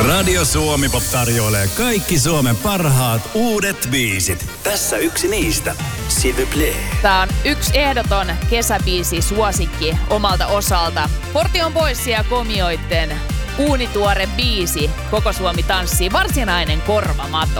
Radio Suomi Pop tarjoilee kaikki Suomen parhaat uudet biisit. Tässä yksi niistä. S'il vous plaît. Tää on yksi ehdoton kesäbiisi suosikki omalta osalta. Portion Boysin ja Komioitten uunituore biisi Koko Suomi tanssii, varsinainen korvamato.